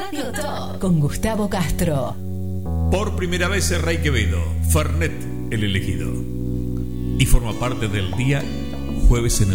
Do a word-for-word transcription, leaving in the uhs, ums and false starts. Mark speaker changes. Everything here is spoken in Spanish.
Speaker 1: Radio Top con Gustavo Castro.
Speaker 2: Por primera vez el Rey Quevedo, Fernet el elegido. Y forma parte del día jueves en el